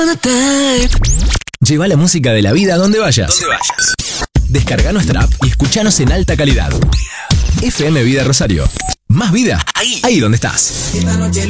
Lleva la música de la vida donde vayas. Descarga nuestra app y escuchanos en alta calidad. FM Vida Rosario. Más vida ahí donde estás. Esta noche